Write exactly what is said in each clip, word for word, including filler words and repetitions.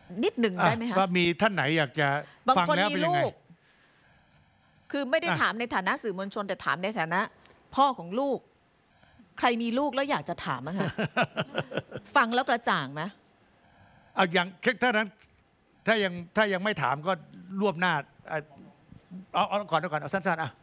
นิดหนึ่งได้ไหมคะว่ามีท่านไหนอยากจะบางคนมีลูกคือไม่ได้ถามในฐานะสื่อมวลชนแต่ถามในฐานะพ่อของลูกใครมีลูกแล้วอยากจะถามมั้งคะ ฟังแล้วกระจ่างไหมเอาอย่างถ้านั้นถ้ายังถ้ายังไม่ถามก็รวบหน้าเอาเอาก่อนเอาก่อนเอาสั้นๆอ่ะ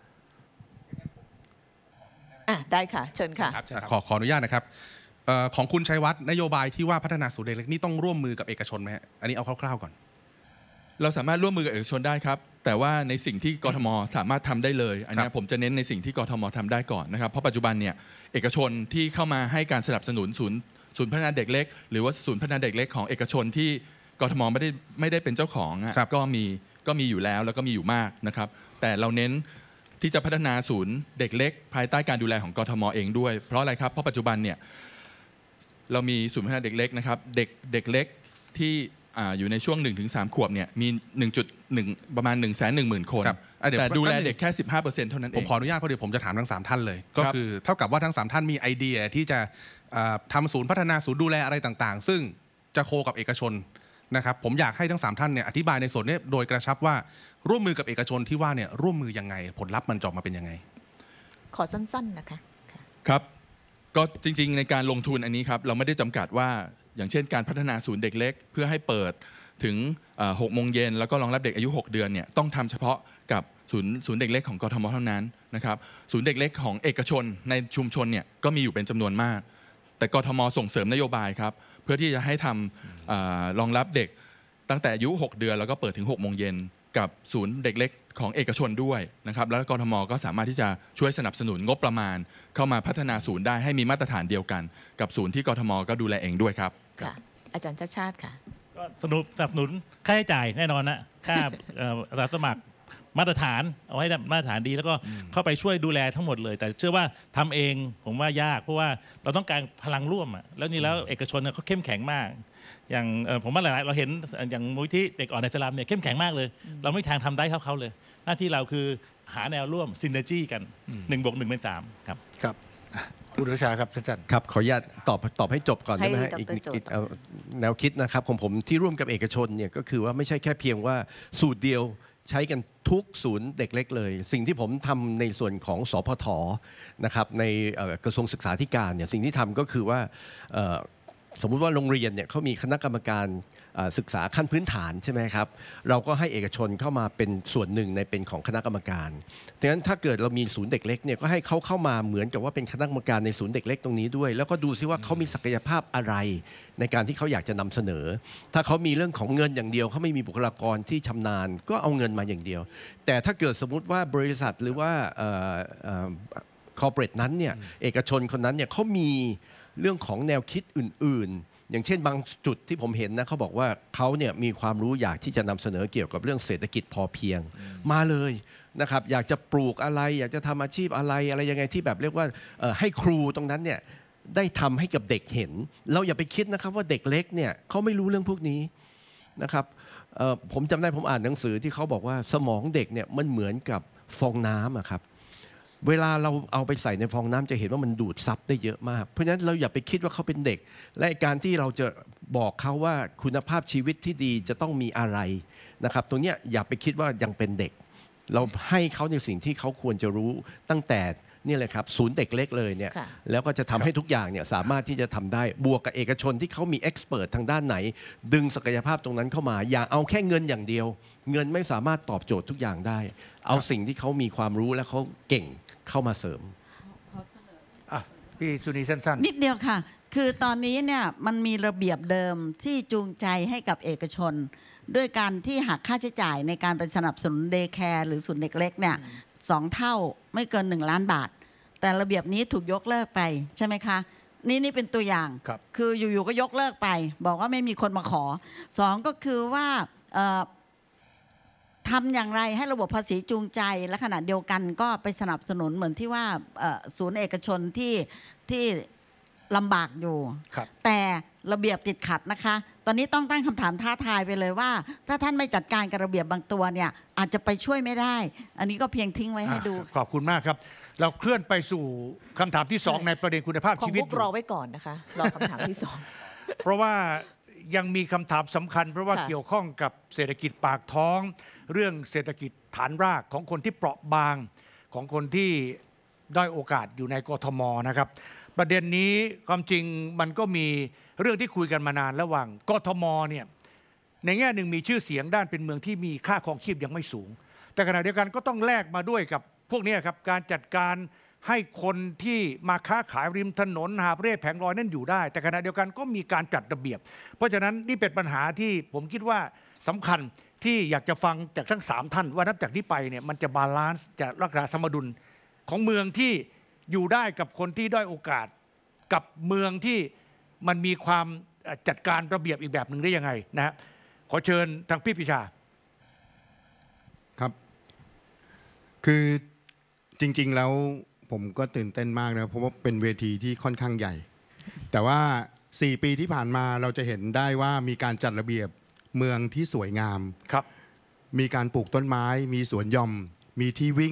อ่ะได้ค่ะเชิญค่ะขอขออนุญาตนะครับของคุณชัยวัฒน์นโยบายที่ว่าพัฒนาศูนย์เด็กเล็กนี่ต้องร่วมมือกับเอกชนไหมฮะอันนี้เอาคร่าวๆก่อนเราสามารถร่วมมือกับเอกชนได้ครับแต่ว่าในสิ่งที่กทมสามารถทำได้เลยอันนี้ผมจะเน้นในสิ่งที่กทมทำได้ก่อนนะครับเพราะปัจจุบันเนี่ยเอกชนที่เข้ามาให้การสนับสนุนศูนย์ศูนย์พัฒนาเด็กเล็กหรือว่าศูนย์พัฒนาเด็กเล็กของเอกชนที่กทมไม่ได้ไม่ได้เป็นเจ้าของก็มีก็มีอยู่แล้วแล้วก็มีอยู่มากนะครับแต่เราเน้นที่จะพัฒนาศูนย์เด็กเล็กภายใต้การดูแลของกทมเองด้วยเพราะอะไรครับเพราะปัจจุบันเนี่ยเรามีศูนย์พัฒนาเด็กเล็กนะครับเด็กเด็กเล็กที่อยู่ในช่วง หนึ่งถึงสาม ขวบเนี่ยมี หนึ่งจุดหนึ่ง ประมาณ หนึ่งแสนหนึ่งหมื่น คนแต่ดูแลเด็กแค่ สิบห้าเปอร์เซ็นต์ เท่านั้นเองผมขออนุญาตเพราะเดี๋ยวผมจะถามทั้งสามท่านเลยก็คือเท่ากับว่าทั้งสามท่านมีไอเดียที่จะทำศูนย์พัฒนาศูนย์ดูแลอะไรต่างๆซึ่งจะโคกับเอกชนนะครับผมอยากให้ทั้งสามท่านเนี่ยอธิบายในส่วนนี้โดยกระชับว่าร่วมมือกับเอกชนที่ว่าเนี่ยร่วมมือยังไงผลลัพธ์มันจะออกมาเป็นยังไงขอสั้นๆนะคะครับก็จริงๆในการลงทุนอันนี้ครับเราไม่ได้จำกัดว่าอย่างเช่นการพัฒนาศูนย์เด็กเล็กเพื่อให้เปิดถึงหกโมงเย็นแล้วก็รองรับเด็กอายุหกเดือนเนี่ยต้องทำเฉพาะกับศูนย์ศูนย์เด็กเล็กของกทมเท่านั้นนะครับศูนย์เด็กเล็กของเอกชนในชุมชนเนี่ยก็มีอยู่เป็นจำนวนมากแต่กทมส่งเสริมนโยบายครับเพื่อที่จะให้ทำรองรับเด็กตั้งแต่อายุหกเดือนแล้วก็เปิดถึงหกโมงเย็นกับศูนย์เด็กเล็กของเอกชนด้วยนะครับแล้วกทมก็สามารถที่จะช่วยสนับสนุนงบประมาณเข้ามาพัฒนาศูนย์ได้ให้มีมาตรฐานเดียวกันกับศูนย์ที่กทมก็ดูแลเองด้วยครับค่ะอาจารย์ชาติชาติค่ะก็สนับสนุนค่าใช้จ่ายแน่นอนนะค่าอาสาสมัครมาตรฐานเอาให้มาตรฐานดีแล้วก็เข้าไปช่วยดูแลทั้งหมดเลยแต่เชื่อว่าทำเองผมว่ายากเพราะว่าเราต้องการพลังร่วมอ่ะแล้วนี่แล้วเอกชนเขาเข้มแข็งมากอย่างผมว่าหลายๆเราเห็นอย่างมูลที่เด็กอ่อนในสลัมเนี่ยเข้มแข็งมากเลยเราไม่ทางทำได้เท่าเขาเลยหน้าที่เราคือหาแนวร่วมซินเนอร์จี้กันหนึ่งบวกหนึ่งเป็นสามครับครับคุณรัชชาครับท่านครับขออนุญาตตอบตอบให้จบก่อนได้ไหมฮะอีกอีกแนวคิดนะครับของผมที่ร่วมกับเอกชนเนี่ยก็คือว่าไม่ใช่แค่เพียงว่าสูตรเดียวใช้กันทุกศูนย์เด็กเล็กเลยสิ่งที่ผมทำในส่วนของสพทนะครับในกระทรวงศึกษาธิการเนี่ยสิ่งที่ทำก็คือว่าสมมุติว่าโรงเรียนเนี่ยเขามีคณะกรรมการศึกษาขั้นพื้นฐานใช่ไหมครับเราก็ให้เอกชนเข้ามาเป็นส่วนหนึ่งในเป็นของคณะกรรมการดังนั้นถ้าเกิดเรามีศูนย์เด็กเล็กเนี่ยก็ให้เขาเข้ามาเหมือนกับว่าเป็นคณะกรรมการในศูนย์เด็กเล็กตรงนี้ด้วยแล้วก็ดูซิว่าเขามีศักยภาพอะไรในการที่เขาอยากจะนำเสนอถ้าเขามีเรื่องของเงินอย่างเดียวเขาไม่มีบุคลากรที่ชำนาญก็เอาเงินมาอย่างเดียวแต่ถ้าเกิดสมมุติว่าบริษัทหรือว่าคอร์ปอเรทนั้นเนี่ยเอกชนคนนั้นเนี่ยเขามีเรื่องของแนวคิดอื่นๆอย่างเช่นบางจุดที่ผมเห็นนะเขาบอกว่าเขาเนี่ยมีความรู้อยากที่จะนำเสนอเกี่ยวกับเรื่องเศรษฐกิจพอเพียงมาเลยนะครับอยากจะปลูกอะไรอยากจะทำอาชีพอะไรอะไรยังไงที่แบบเรียกว่าให้ครูตรงนั้นเนี่ยได้ทำให้กับเด็กเห็นเราอย่าไปคิดนะครับว่าเด็กเล็กเนี่ยเขาไม่รู้เรื่องพวกนี้นะครับผมจำได้ผมอ่านหนังสือที่เขาบอกว่าสมองเด็กเนี่ยมันเหมือนกับฟองน้ำอะครับเวลาเราเอาไปใส่ในฟองน้ำจะเห็นว่ามันดูดซับได้เยอะมากเพราะฉะนั้นเราอย่าไปคิดว่าเขาเป็นเด็กและการที่เราจะบอกเขาว่าคุณภาพชีวิตที่ดีจะต้องมีอะไรนะครับตรงนี้อย่าไปคิดว่ายังเป็นเด็กเราให้เขาในสิ่งที่เขาควรจะรู้ตั้งแต่นี่เลยครับศูนย์เด็กเล็กเลยเนี่ยแล้วก็จะทำให้ทุกอย่างเนี่ยสามารถที่จะทำได้บวกกับเอกชนที่เขามีเอ็กซ์เพรสทางด้านไหนดึงศักยภาพตรงนั้นเข้ามาอย่าเอาแค่เงินอย่างเดียวเงินไม่สามารถตอบโจทย์ทุกอย่างได้เอาสิ่งที่เขามีความรู้และเขาเก่งเข้ามาเสริมอ่ะพี่สุนีสั้นๆนิดเดียวค่ะคือตอนนี้เนี่ยมันมีระเบียบเดิมที่จูงใจให้กับเอกชนด้วยการที่หักค่าใช้จ่ายในการเป็นสนับสนุนเดย์แคร์หรือศูนย์เด็กเล็กเนี่ยสองเท่าไม่เกินหนึ่งล้านบาทแต่ระเบียบนี้ถูกยกเลิกไปใช่ไหมคะนี่นี่เป็นตัวอย่างค, คืออยู่ๆก็ยกเลิกไปบอกว่าไม่มีคนมาขอสองก็คือว่าทำอย่างไรให้ระบบภาษีจูงใจและขณะเดียวกันก็ไปสนับสนุนเหมือนที่ว่าศูนย์เอกชนที่ที่ลำบากอยู่แต่ระเบียบติดขัดนะคะตอนนี้ต้องตั้งคำถามท้าทายไปเลยว่าถ้าท่านไม่จัดการกับระเบียบบางตัวเนี่ยอาจจะไปช่วยไม่ได้อันนี้ก็เพียงทิ้งไว้ให้ดูขอบคุณมากครับเราเคลื่อนไปสู่คำถามที่สองในประเด็นคุณภาพชีวิตของพวกรอไว้ก่อนนะคะรอคำถามที่สองเพราะว่ายังมีคำถามสำคัญเพราะว่าค่ะเกี่ยวข้องกับเศรษฐกิจปากท้อง เรื่องเศรษฐกิจฐานรากของคนที่เปราะบางของคนที่ด้อยโอกาสอยู่ในกทมนะครับ ประเด็นนี้ความจริงมันก็มีเรื่องที่คุยกันมานานระหว่างกทมเนี่ยในแง่หนึ่งมีชื่อเสียงด้านเป็นเมืองที่มีค่าครองชีพยังไม่สูง แต่ขณะเดียวกันก็ต้องแลกมาด้วยกับพวกนี้ครับการจัดการให้คนที่มาค้าขายริมถนนหาบเร่แผงลอยนั่นอยู่ได้ แต่ขณะเดียวกันก็มีการจัดระเบียบ เพราะฉะนั้นนี่เป็นปัญหาที่ผมคิดว่าสำคัญที่อยากจะฟังจากทั้งสามท่านว่านับจากนี้ไปเนี่ยมันจะบาลานซ์จะรักษาสมดุลของเมืองที่อยู่ได้กับคนที่ด้อยโอกาสกับเมืองที่มันมีความจัดการระเบียบอีกแบบหนึ่งได้ยังไงนะฮะขอเชิญทางพี่ปิชาครับคือจริงๆแล้วผมก็ตื่นเต้นมากนะเพราะว่าเป็นเวทีที่ค่อนข้างใหญ่แต่ว่าสี่ปีที่ผ่านมาเราจะเห็นได้ว่ามีการจัดระเบียบเมืองที่สวยงามครับมีการปลูกต้นไม้มีสวนหย่อมมีที่วิ่ง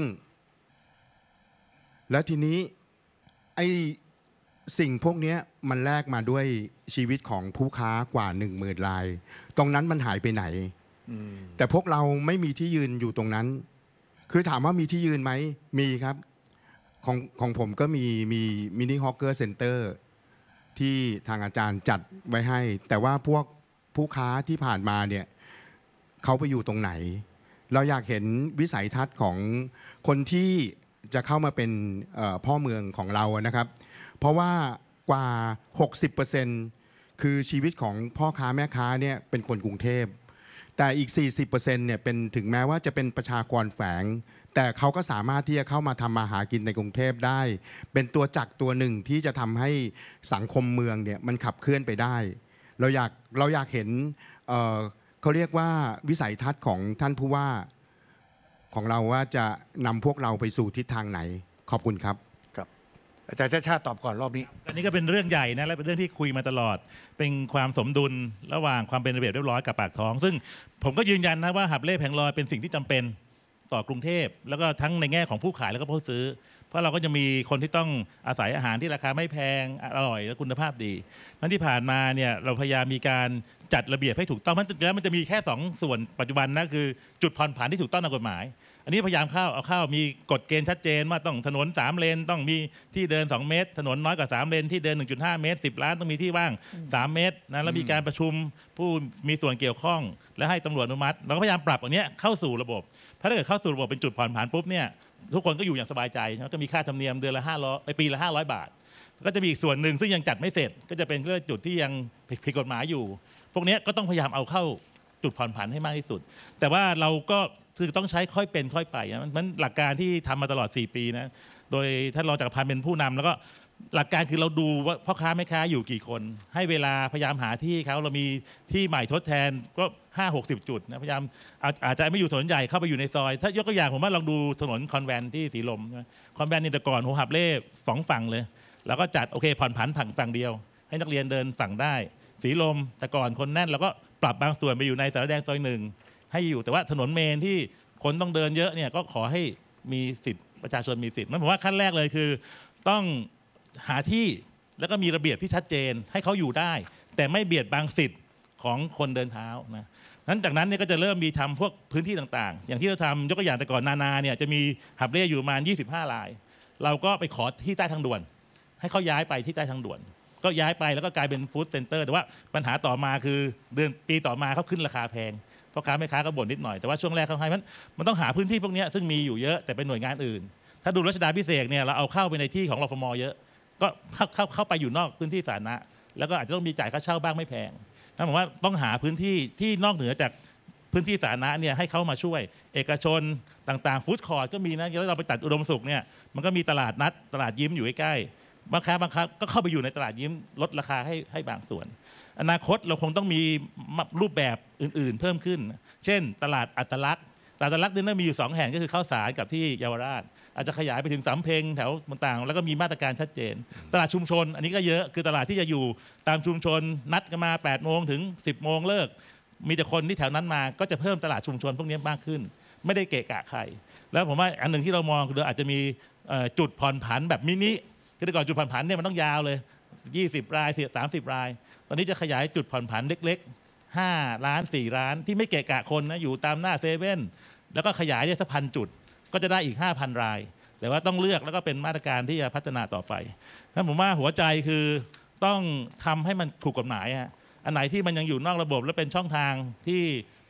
และทีนี้ไอ้สิ่งพวกนี้มันแลกมาด้วยชีวิตของผู้ค้ากว่าหนึ่งหมื่นรายตรงนั้นมันหายไปไหนแต่พวกเราไม่มีที่ยืนอยู่ตรงนั้นคือถามว่ามีที่ยืนไหมมีครับของของผมก็มีมีมินิฮอกเกอร์เซ็นเตอร์ที่ทางอาจารย์จัดไว้ให้แต่ว่าพวกผู้ค้าที่ผ่านมาเนี่ยเขาไปอยู่ตรงไหนเราอยากเห็นวิสัยทัศน์ของคนที่จะเข้ามาเป็นพ่อเมืองของเรานะครับเพราะว่ากว่า หกสิบเปอร์เซ็นต์ คือชีวิตของพ่อค้าแม่ค้าเนี่ยเป็นคนกรุงเทพแต่อีก สี่สิบเปอร์เซ็นต์ เนี่ยเป็นถึงแม้ว่าจะเป็นประชากรแฝงแต่เขาก็สามารถที่จะเข้ามาทำมาหากินในกรุงเทพได้เป็นตัวจักรตัวหนึ่งที่จะทำให้สังคมเมืองเนี่ยมันขับเคลื่อนไปได้เราอยากเราอยากเห็น เอ่อ เขาเรียกว่าวิสัยทัศน์ของท่านผู้ว่าของเราว่าจะนำพวกเราไปสู่ทิศทางไหนขอบคุณครับครับอาจารย์ชาติชาติตอบก่อนรอบนี้อันนี้ก็เป็นเรื่องใหญ่นะและเป็นเรื่องที่คุยมาตลอดเป็นความสมดุลระหว่างความเป็นระเบียบเรียบร้อยกับปากท้องซึ่งผมก็ยืนยันนะว่าหับเล่แผงลอยเป็นสิ่งที่จำเป็นต่อกรุงเทพแล้วก็ทั้งในแง่ของผู้ขายแล้วก็ผู้ซื้อเพราะเราก็จะมีคนที่ต้องอาศัยอาหารที่ราคาไม่แพงอร่อยและคุณภาพดีนั้นที่ผ่านมาเนี่ยเราพยายามมีการจัดระเบียบให้ถูกต้องมันแล้วมันจะมีแค่สองส่วนปัจจุบันนะคือจุดผ่อนผันที่ถูกต้องตามกฎหมายอันนี้พยายามเข้าเอาเข้ามีกฎเกณฑ์ชัดเจนว่าต้องถนนสามเลนต้องมีที่เดินสองเมตรถนนน้อยกว่าสามเลนที่เดิน หนึ่งจุดห้า เมตรสิบล้านต้องมีที่ว่างสามเมตรนะแล้วมีการประชุมผู้มีส่วนเกี่ยวข้องและให้ตำรวจอนุมัติเราก็พยายามปรับอันนี้เข้าสู่ระบบถ้าเกิดเข้าสู่ระบบเป็นจุดผ่อนผันปุ๊บเนี่ยทุกคนก็อยู่อย่างสบายใจแล้วก็มีค่าธรรมเนียมเดือนละห้าร้อยปีละห้าร้อยบาทก็จะมีอีกส่วนหนึ่งซึ่งยังจัดไม่เสร็จก็จะเป็นเรื่องจุดที่ยังผิดกฎหมายอยู่พวกนี้ก็ต้องพยายามเอาเข้าจุดผ่อนผันให้มากที่สุดแต่ว่าเราก็คือต้องใช้ค่อยเป็นค่อยไปนะมันหลักการที่ทำมาตลอดสี่ปีนะโดยท่านรองจักรพันธ์เป็นผู้นำแล้วก็หลักการคือเราดูว่าพ่อค้าแม่ค้าอยู่กี่คนให้เวลาพยายามหาที่เขาเรามีที่ใหม่ทดแทนก็ห้าหกสิบจุดนะพยายามอาจจะไม่อยู่ถนนใหญ่เข้าไปอยู่ในซอยถ้ายกตัวอย่างผมว่าลองดูถนนคอนแวนที่สีลมคอนแวนนี่แต่ก่อนหัวหับเล่สองฝั่งเลยแล้วก็จัดโอเคผ่อนผันฝั่งฝั่งเดียวให้นักเรียนเดินฝั่งได้สีลมแต่ก่อนคนแน่นเราก็ปรับบางส่วนไปอยู่ในสารแดงซอยหนึ่งให้อยู่แต่ว่าถนนเมนที่คนต้องเดินเยอะเนี่ยก็ขอให้มีสิทธิ์ประชาชนมีสิทธิ์มันผมว่าขั้นแรกเลยคือต้องหาที่แล้วก็มีระเบียบที่ชัดเจนให้เขาอยู่ได้แต่ไม่เบียดบังสิทธิ์ของคนเดินเท้านะนั้นจากนั้นเนี่ยก็จะเริ่มมีทำพวกพื้นที่ต่างๆอย่างที่เราทำยกตัวอย่างแต่ก่อนนานาเนี่ยจะมีหับเล่อยู่ประมาณยี่สิบห้ารายเราก็ไปขอที่ใต้ทางด่วนให้เขาย้ายไปที่ใต้ทางด่วนก็ย้ายไปแล้วก็กลายเป็นฟู้ดเซ็นเตอร์แต่ว่าปัญหาต่อมาคือเดือนปีต่อมาเขาขึ้นราคาแพงพ่อค้าแม่ค้าก็บ่นนิดหน่อยแต่ว่าช่วงแรกเขาให้มันมันต้องหาพื้นที่พวกนี้ซึ่งมีอยู่เยอะแต่เป็นหน่วยงานอื่นถ้าดูรัชดาภิเษกเนี่ยเราเอาเข้าไปในที่ของรฟม.เยอะก็เข้าเข้าเข้าไปอยู่นอกพื้นที่สาธารณะแล้วก็อาจจะต้องมีจ่ายค่าเช่าบ้างไม่แพงนั่นหมายว่าต้องหาพื้นที่ที่นอกเหนือจากพื้นที่สาธารณะเนี่ยให้เขามาช่วยเอกชนต่างๆฟู้ดคอร์ทก็มีนะแล้วเราไปตัดอุดมสุขเนี่ยมันก็มีตลาดนัดตลาดยิ้มอยู่ใกล้ๆบางครั้งบางครั้งก็เข้าไปอยู่ในตลาดยิ้มลดราคาให้ให้บางส่วนอนาคตเราคงต้องมีรูปแบบอื่นๆเพิ่มขึ้นเช่นตลาดอัตลักษณ์ตลาดอัตลักษณ์เนี่ยมีอยู่สองแห่งก็คือข้าวสารกับที่เยาวราชอาจจะขยายไปถึงสำเพ็งแถวต่างๆแล้วก็มีมาตรการชัดเจนตลาดชุมชนอันนี้ก็เยอะคือตลาดที่จะอยู่ตามชุมชนนัดกันมาแปดโมงถึงสิบโมงเลิกมีแต่คนที่แถวนั้นมาก็จะเพิ่มตลาดชุมชนพวกนี้มากขึ้นไม่ได้เกะกะใครแล้วผมว่าอันหนึ่งที่เรามองคืออาจจะมีจุดผ่อนผันแบบมินิคือแต่ก่อนจุดผ่อนผันเนี่ยมันต้องยาวเลยยี่สิบรายสามสิบรายตอนนี้จะขยายจุดผ่อนผันเล็กๆห้าล้านสี่ล้านที่ไม่เกะกะคนนะอยู่ตามหน้าเซเว่นแล้วก็ขยายได้สักพันจุดก็จะได้อีก ห้าพัน รายแต่ว่าต้องเลือกแล้วก็เป็นมาตรการที่จะพัฒนาต่อไปงั้นผมว่าหัวใจคือต้องทำให้มันถูกกฎหมายฮะอันไหนที่มันยังอยู่นอกระบบและเป็นช่องทางที่